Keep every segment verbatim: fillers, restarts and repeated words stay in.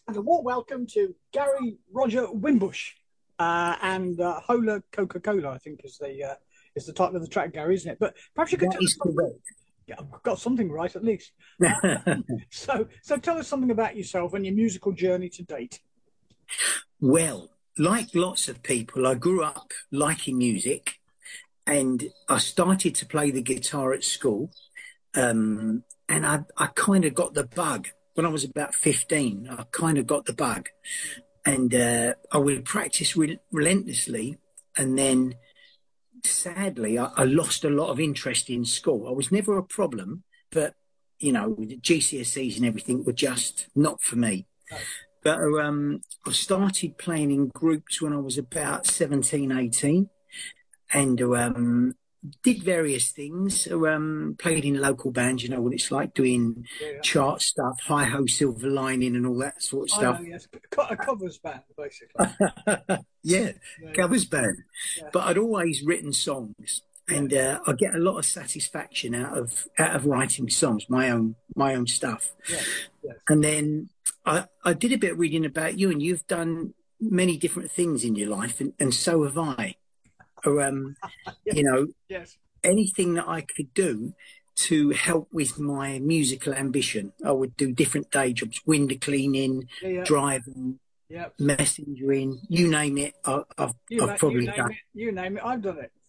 And a warm welcome to Gary Roger Wimbush uh, and uh, Hola Coca-Cola, I think is the uh, is the title of the track, Gary, isn't it? But perhaps you could That tell us is something. correct. Yeah, I've got something right at least. Uh, so, so tell us something about yourself and your musical journey to date. Well, like lots of people, I grew up liking music and I started to play the guitar at school. Um, and I, I kind of got the bug when I was about fifteen. I kind of got the bug. And uh, I would practice re- relentlessly. And then sadly, I, I lost a lot of interest in school. I was never a problem, but, you know, the G C S Es and everything were just not for me. No. But um, I started playing in groups when I was about seventeen, eighteen, and um, did various things. Um, played in local bands, you know what it's like, doing Yeah, yeah. chart stuff, Hi Ho Silver Lining and all that sort of I know, stuff. yes. Co- A covers band, basically. Yeah, Yeah, covers band. yeah, But I'd always written songs. yeah. And uh, I get a lot of satisfaction out of out of writing songs, my own my own stuff. Yes, yes. And then I, I did a bit of reading about you, and you've done many different things in your life, and, and so have I. Or, um, Yes, you know, yes. anything that I could do to help with my musical ambition, I would do different day jobs, window cleaning, Yeah, yeah, driving, yeah. messengering, you name it. I, I've, You, I've na- you probably name done. it. You name it. I've done it.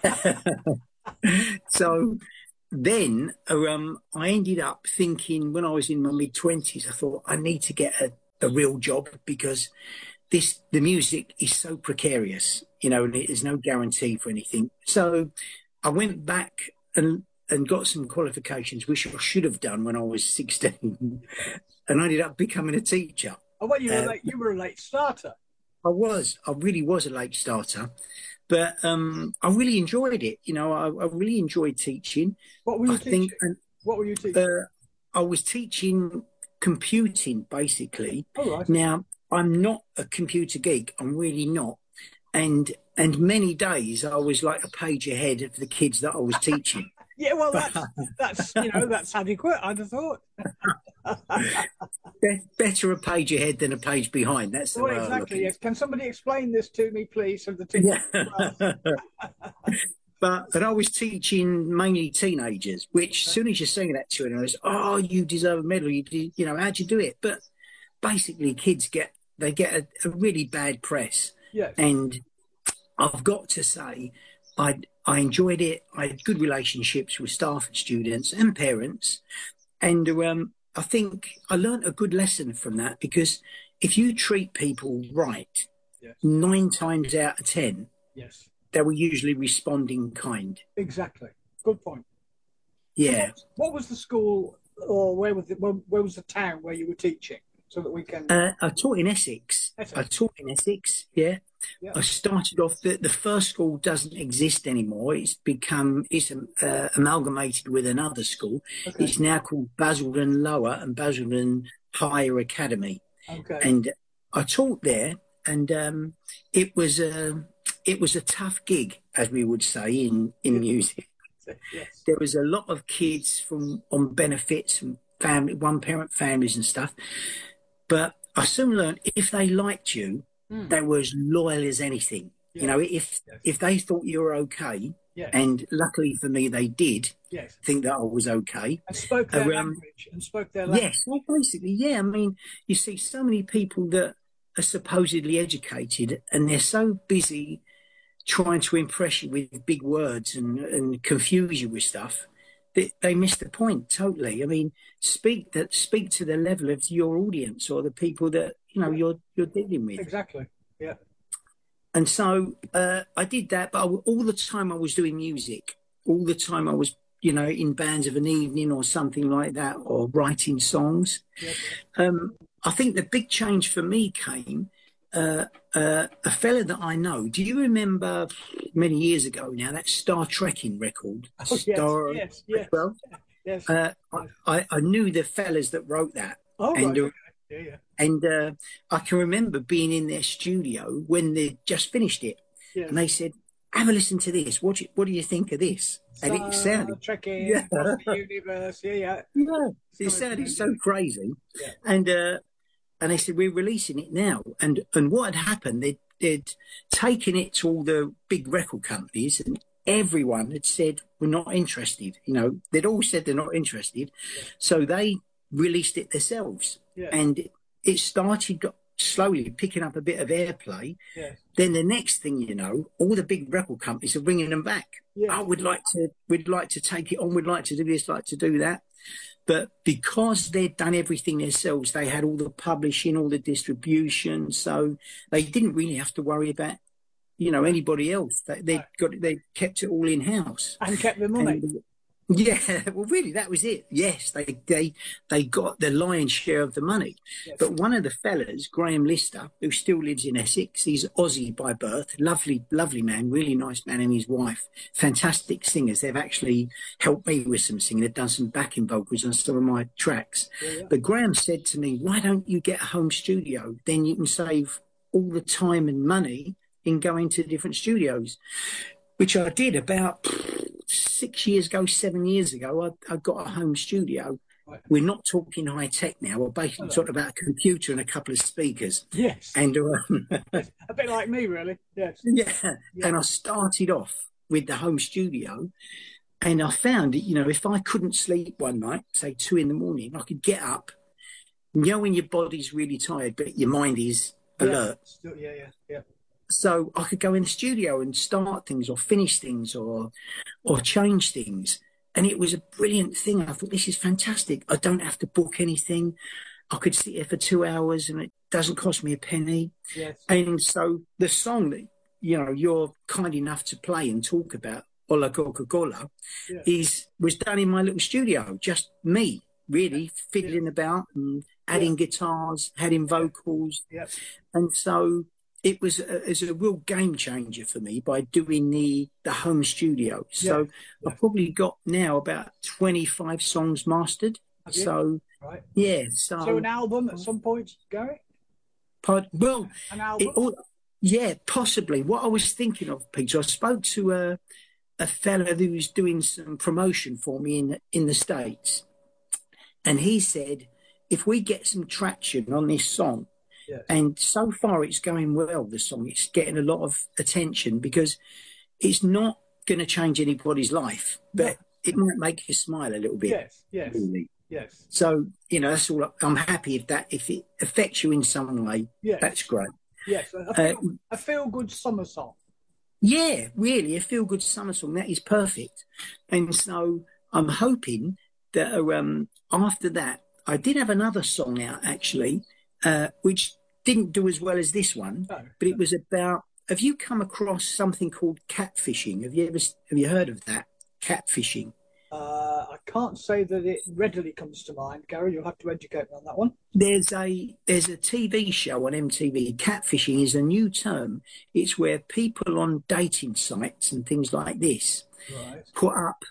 So then um, I ended up thinking when I was in my mid twenties, I thought I need to get a, a real job because this the music is so precarious, you know, and there's no guarantee for anything. So I went back and and got some qualifications, which I should have done when I was sixteen, and I ended up becoming a teacher. Oh, well, you were Uh, late. You were a late starter. I was, I really was a late starter, but um, I really enjoyed it. You know, I, I really enjoyed teaching. What were I you think teaching? and, What were you teaching? uh, I was teaching computing basically. Oh, right. Now, I'm not a computer geek. I'm really not. And and many days I was like a page ahead of the kids that I was teaching. Yeah, well, that's that's you know that's adequate. I'd have thought. Be- better a page ahead than a page behind. That's the Well, way I look exactly. at Yes. Can somebody explain this to me, please? So the teacher. it. Yeah. But but I was teaching mainly teenagers, which as soon as you're saying that to them, I was, oh, you deserve a medal. You did, you know, how'd you do it? But basically, kids get they get a, a really bad press, Yes. and I've got to say, I I enjoyed it. I had good relationships with staff and students and parents, and um, I think I learnt a good lesson from that because if you treat people right, Yes. nine times out of ten, Yes. they will usually respond in kind. Exactly. Good point. So Yeah. what, what was the school, or where was it? Where, where was the town where you were teaching? So that we can. Uh, I taught in Essex. Essex. I taught in Essex, yeah. Yeah. I started off, the, the first school doesn't exist anymore. It's become, it's uh, amalgamated with another school. Okay. It's now called Basildon Lower and Basildon Higher Academy. Okay. And I taught there, and um, it was a, it was a tough gig, as we would say in, in music. Yes. There was a lot of kids from on benefits and family, one parent families and stuff. But I soon learned if they liked you, Mm. they were as loyal as anything. Yes. You know, if Yes. if they thought you were okay, Yes. and luckily for me, they did Yes. think that I was okay. And spoke their Um, language. And spoke their language. Yes, well, basically, yeah. I mean, you see so many people that are supposedly educated, and they're so busy trying to impress you with big words and, and confuse you with stuff that they miss the point totally. I mean, speak that speak to the level of your audience or the people that you know you're you're dealing with. Exactly. Yeah. And so uh, I did that, but I, all the time I was doing music. All the time I was, you know, in bands of an evening or something like that, or writing songs. Yes. Um, I think the big change for me came. Uh, uh, a fella that I know. Do you remember many years ago now that Star Trekking record? Oh, yes. Star Yes. Yes. Well, Yes. uh, I, I knew the fellas that wrote that, Oh, and right. uh, Okay. Yeah. Yeah. and uh, I can remember being in their studio when they just finished it, Yes. and they said, "Have a listen to this. What do you, what do you think of this?" And it Star sounded, Trekking yeah, across the universe. Yeah. Yeah. yeah, it Coming sounded from so India. crazy, Yeah. and uh, and they said, we're releasing it now. And and what had happened, they'd, they'd taken it to all the big record companies, and everyone had said, we're not interested. You know, they'd all said they're not interested. Yeah. So they released it themselves. Yeah. And it started got slowly picking up a bit of airplay. Yeah. Then the next thing you know, all the big record companies are bringing them back. Yeah. Oh, we'd like to, we'd like to take it on. We'd like to do this, like to do that. But because they'd done everything themselves, they had all the publishing, all the distribution. So they didn't really have to worry about, you know, anybody else. They, they got, they kept it all in house And kept the money. and, yeah, well, really, that was it. Yes, they they they got the lion's share of the money. Yes. But one of the fellas, Graham Lister, who still lives in Essex, he's Aussie by birth, lovely, lovely man, really nice man, and his wife, fantastic singers. They've actually helped me with some singing. They've done some backing vocals on some of my tracks. Yeah, yeah. But Graham said to me, why don't you get a home studio? Then you can save all the time and money in going to different studios, which I did about six years ago, seven years ago. I, I got a home studio. Right. We're not talking high tech now. We're basically Hello. talking about a computer and a couple of speakers. Yes. And um, A bit like me, really. Yes. yeah. Yeah. And I started off with the home studio, and I found that, you know, if I couldn't sleep one night, say two in the morning, I could get up, you know, when your body's really tired, but your mind is alert. Yeah. Still, yeah, yeah, yeah. So I could go in the studio and start things or finish things or or change things. And it was a brilliant thing. I thought, this is fantastic. I don't have to book anything. I could sit here for two hours and it doesn't cost me a penny. Yes. And so the song that, you know, you're kind enough to play and talk about, Ola Coca-Cola, Yeah. is was done in my little studio. Just me, really, fiddling about and adding guitars, adding vocals. Yeah. And so it was a, it was a real game changer for me by doing the, the home studio. So Yeah. I've probably got now about twenty-five songs mastered. Have you? So, Right. yeah. So, So an album at some point, Gary? pod, well, An it album? all, yeah, possibly. What I was thinking of, Peter, I spoke to a, a fella who was doing some promotion for me in, in the States. And he said, if we get some traction on this song, Yes. and so far it's going well, the song, it's getting a lot of attention because it's not going to change anybody's life, but it might make you smile a little bit. Yes, yes, Really. yes. So, you know, that's all. I- I'm happy if that, if it affects you in some way, Yes. that's great. Yes, a Uh, feel, a feel-good summer song. Yeah, really, a feel-good summer song. That is perfect. And so I'm hoping that um, after that, I did have another song out, actually, uh, which didn't do as well as this one, No. but it was about, have you come across something called catfishing? Have you ever, have you heard of that? Catfishing. Uh, I can't say that it readily comes to mind, Gary. You'll have to educate me on that one. There's a there's a T V show on M T V. Catfishing is a new term. It's where people on dating sites and things like this Right. put up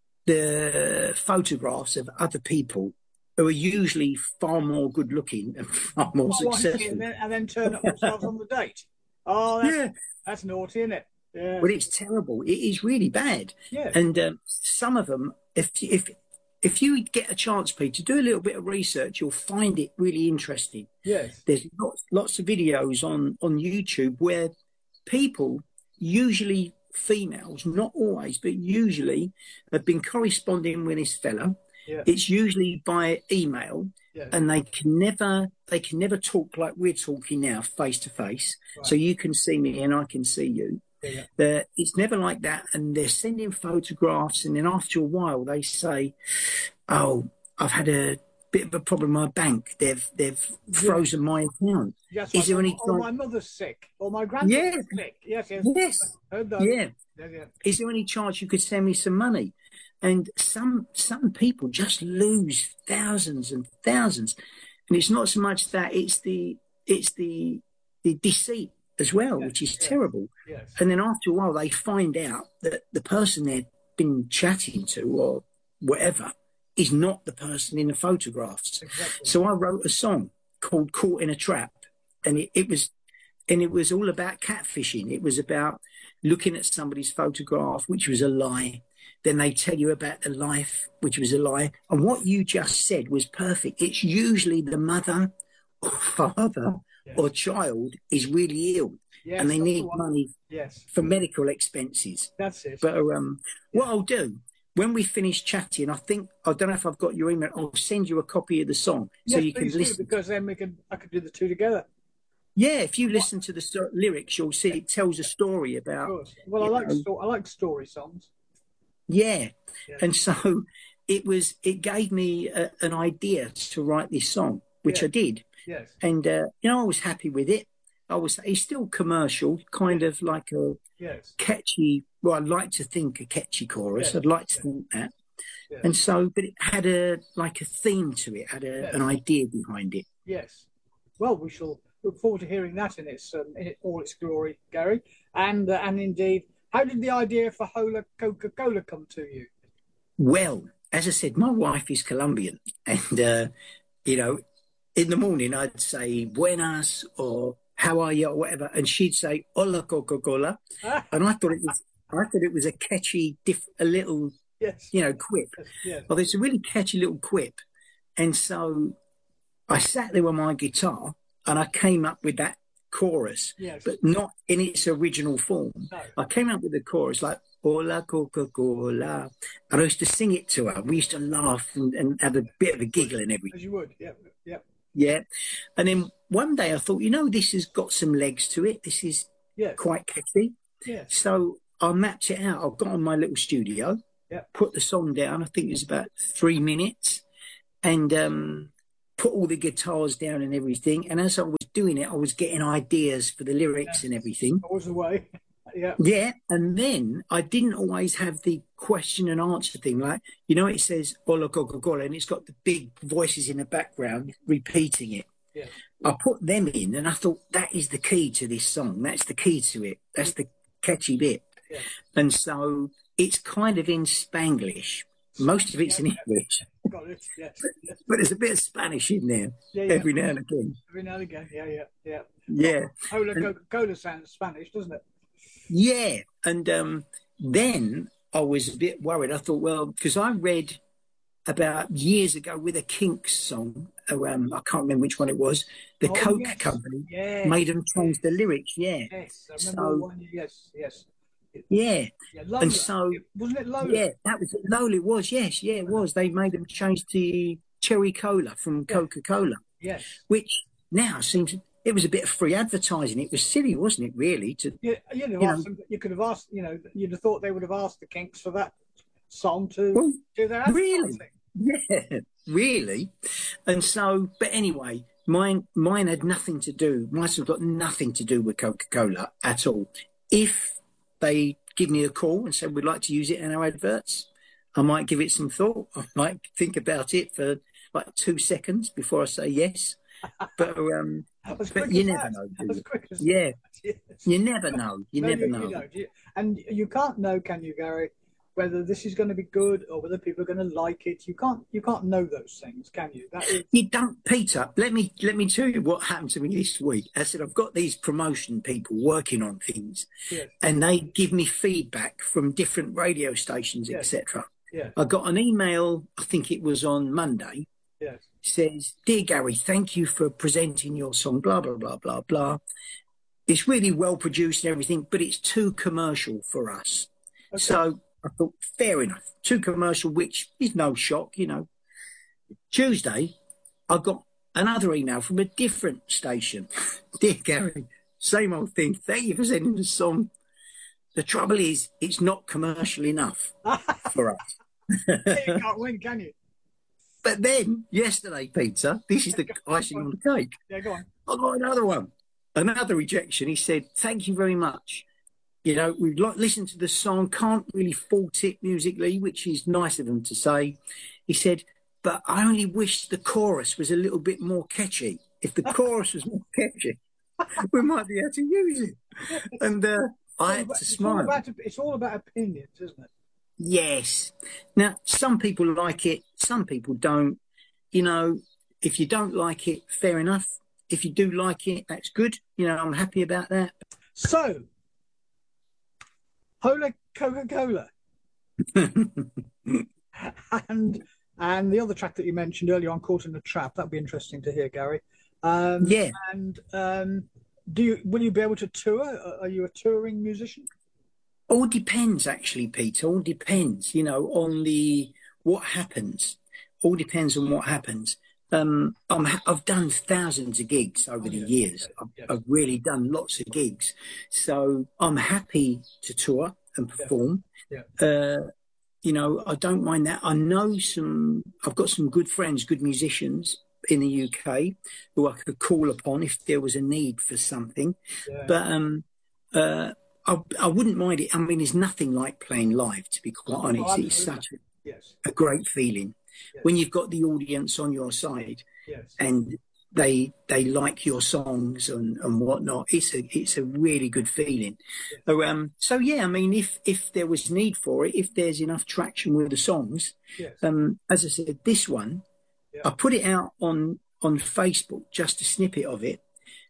the photographs of other people who are usually far more good looking and far more What, what, successful. and, then, and then turn up themselves on the date. Oh, that's, Yeah, that's naughty, isn't it? Yeah. but it's terrible. It is really bad. Yeah. And um, some of them, if if if you get a chance, Peter, do a little bit of research, you'll find it really interesting. Yes. There's lots lots of videos on on YouTube where people, usually females, not always, but usually, have been corresponding with this fella. Yeah. It's usually by email, Yeah. and they can never they can never talk like we're talking now, face to face. So Right. you can see me and I can see you. Yeah. Uh, it's never like that, and they're sending photographs, and then after a while they say, "Oh, I've had a bit of a problem with my bank. They've they've frozen my account." Yes. Is there like, any oh, chance- my mother's sick, or my granddaughter's Yeah. sick. Yes, yes. Yes, Heard those. yeah. Yeah, yeah. Is there any chance you could send me some money? And some some people just lose thousands and thousands, and it's not so much that, it's the it's the the deceit as well, Yeah, which is yeah. terrible. Yes. And then after a while, they find out that the person they've been chatting to or whatever is not the person in the photographs. Exactly. So I wrote a song called "Caught in a Trap," and it, it was and it was all about catfishing. It was about looking at somebody's photograph, which was a lie. Then they tell you about the life, which was a lie. And what you just said was perfect. It's usually the mother or father Yes. or child is really ill Yes, and they that's the need one. money Yes, for medical expenses. that's it. But um, what I'll do when we finish chatting, I think I don't know if I've got your email. I'll send you a copy of the song so Yes, you can please do, listen. because then we can I could do the two together. Yeah, if you listen to the sto- lyrics, you'll see it tells a story Of about. course. Well, I You like know, sto- I like story songs. yeah, Yeah. and so it was. It gave me a, an idea to write this song, which Yeah. I did, Yes. and uh, you know I was happy with it. I was. It's still commercial, kind of like a Yes. catchy. Well, I'd like to think a catchy chorus. Yes. I'd like to Yes. think that. Yes. And so, but it had a like a theme to it, had a, Yes. an idea behind it. Yes. Well, we shall look forward to hearing that in its um, in all its glory, Gary. And uh, and indeed, how did the idea for Hola Coca-Cola come to you? Well, as I said, my wife is Colombian, and uh, you know, in the morning I'd say "buenas" or "how are you" or whatever, and she'd say "hola Coca-Cola," and I thought it was I thought it was a catchy, diff, a little, Yes. you know, quip. Yes. Yes. Well, it's a really catchy little quip, and so I sat there with my guitar and I came up with that chorus, Yes. but not in its original form. No. I came up with the chorus like "Hola Coca-Cola," and I used to sing it to her. We used to laugh and, and have a bit of a giggle and everything. As you would. Yeah. Yeah. Yeah. And then one day I thought, you know, this has got some legs to it. This is Yes. quite catchy. Yes. So I mapped it out. I got on my little studio, Yeah. put the song down. I think it was about three minutes, and um, put all the guitars down and everything. And as I was doing it, I was getting ideas for the lyrics Yeah. and everything. Always the way. Yeah. Yeah. And then I didn't always have the question and answer thing. Like, you know, it says "Hola Coca-Cola," and it's got the big voices in the background repeating it. Yeah. I put them in, and I thought that is the key to this song. That's the key to it. That's the catchy bit. Yeah. And so it's kind of in Spanglish. Most of it's in English, Got it. Yes. Yes. but there's a bit of Spanish in there Yeah. Yeah. every now and again. Every now and again. Yeah. Yeah. Yeah. Yeah, Hola And- Coca-Cola sounds Spanish, doesn't it? yeah. And um, then I was a bit worried. I thought, well, because I read about years ago with a Kinks song, oh, um, I can't remember which one it was, the Oh, Coke yes. company Yeah. made them change the lyrics. Yeah, Yes. I remember So- one. Yes. Yes. yeah. Yeah. Lola. And so- Wasn't it Lola? Yeah, that was it. Lola, it was. Yes, yeah, it was. They made them change to Cherry Cola from Yeah. Coca-Cola, Yes. which now seems it was a bit of free advertising. It was silly, wasn't it? Really? To Yeah, you'd have You know- asked them, you could have asked, you know, you'd have thought they would have asked the Kinks for that song to well, do their really? advertising. yeah, really. And so, but anyway, mine mine had nothing to do. Mine have got nothing to do with Coca-Cola at all. If they give me a call and say we'd like to use it in our adverts, I might give it some thought. I might think about it for like two seconds before I say yes. But um, As but quick you as never that. know. do As you? quick as Yeah, that. Yes. you never know. You No, never you, know. You don't. You- and you can't know, can you, Gary, whether this is going to be good or whether people are going to like it. You can't. You can't know those things, can you? That is. You don't, Peter. Let me let me tell you what happened to me this week. I said I've got these promotion people working on things, Yes. and they give me feedback from different radio stations, Yes. et cetera. Yes. I got an email. I think it was on Monday. Yes. Says, "Dear Gary, thank you for presenting your song. Blah blah blah blah blah. It's really well produced and everything, but it's too commercial for us." Okay. So I thought, fair enough, too commercial, which is no shock, you know. Tuesday, I got another email from a different station. Dear Gary, same old thing. Thank you for sending the song. The trouble is, it's not commercial enough for us. You can't win, can you? But then, yesterday, Peter, this is the icing on the cake. Yeah, go on. I got another one, another rejection. He said, "Thank you very much. You know, we've like listened to the song, can't really fault it musically," which is nice of them to say. He said, "But I only wish the chorus was a little bit more catchy. If the chorus was more catchy, we might be able to use it." And uh, I had to It's all, smile. about, it's all about opinions, isn't it? Yes. Now, some people like it, some people don't. You know, if you don't like it, fair enough. If you do like it, that's good. You know, I'm happy about that. So, Hola Coca-Cola. and and the other track that you mentioned earlier on, Caught in a Trap, that'd be interesting to hear, Gary. Um, Yeah. and um, do you will you be able to tour? Are are you a touring musician? All depends, actually, Peter. All depends, you know, on the what happens. All depends on what happens. Um, I'm, I've done thousands of gigs over Oh, the yes, years. yes, I've, yes, I've really done lots of gigs, so I'm happy to tour and yeah, perform. yeah, Uh, you know, I don't mind that. I know some. I've got some good friends, good musicians in the U K who I could call upon if there was a need for something. yeah. But um, uh, I, I wouldn't mind it. I mean, it's nothing like playing live, to be quite Oh, honest. It's absolutely. such Yes, a, a great feeling yes, when you've got the audience on your side yes. and they they like your songs and, and whatnot. It's a it's a really good feeling. Yes. So, um, so yeah, I mean, if if there was need for it, if there's enough traction with the songs, Yes. um, as I said, this one Yeah. I put it out on on Facebook, just a snippet of it,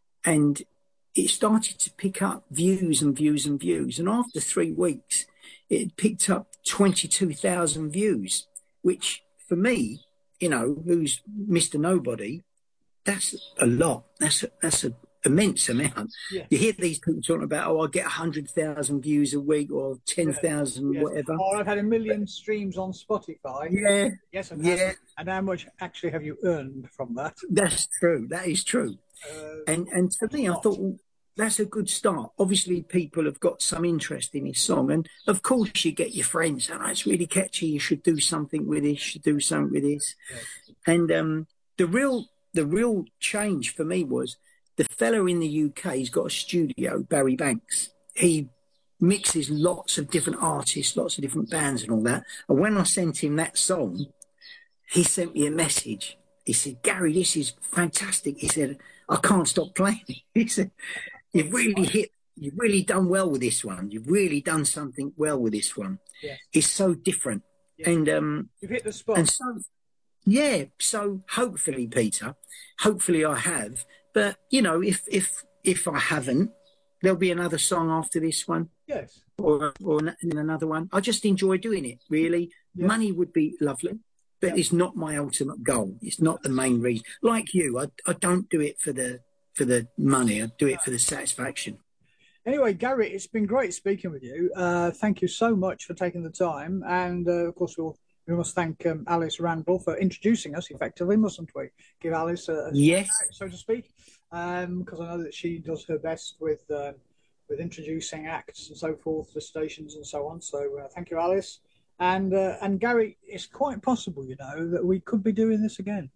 and it started to pick up views and views and views. And after three weeks, it picked up twenty-two thousand views, which for me, you know, who's Mister Nobody, that's a lot. That's a, that's an immense amount. Yes. You hear these people talking about, oh, I get one hundred thousand views a week or ten thousand, Yes. whatever. Or I've had a million streams on Spotify. Yeah, Yes, I've yeah, had. And how much actually have you earned from that? that's true. That is true. Uh, And and to me, I not. thought, well, that's a good start. Obviously, people have got some interest in his song, and of course, you get your friends, and oh, it's really catchy. You should do something with this. You should do something with this. Yes. And um, the real the real change for me was the fellow in the U K. He's got a studio, Barry Banks. He mixes lots of different artists, lots of different bands, and all that. And when I sent him that song, he sent me a message. He said, Gary, this is fantastic. He said, I can't stop playing it. He said, you've really hit, you've really done well with this one. You've really done something well with this one. Yes. It's so different. Yes. And um, You've hit the spot. and so, yeah, so hopefully, Peter, hopefully I have. But, you know, if if if I haven't, there'll be another song after this one Yes. or, or another one. I just enjoy doing it, really. Yeah. Money would be lovely, but Yeah. it's not my ultimate goal. It's not the main reason. Like you, I, I don't do it for the for the money. I do it for the satisfaction. Anyway, Gary, it's been great speaking with you. Uh, thank you so much for taking the time. And uh, of course, we'll, we must thank um, Alice Randall for introducing us effectively, mustn't we? Give Alice a, a Yes. shout out, so to speak, because I know that she does her best with uh, with introducing acts and so forth to stations and so on. So uh, thank you, Alice. And uh, and Gary, it's quite possible, you know, that we could be doing this again.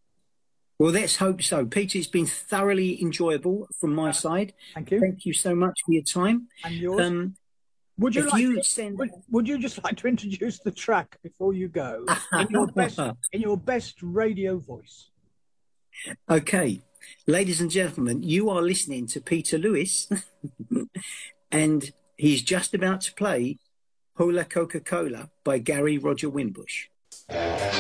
Well, let's hope so. Peter, it's been thoroughly enjoyable from my side. Thank you. Thank you so much for your time. And yours. Um, would you if like you to, send... would, would you just like to introduce the track before you go in your best in your best radio voice? Okay, ladies and gentlemen, you are listening to Peter Lewis, and he's just about to play Hola Coca-Cola by Gary Roger Winbush.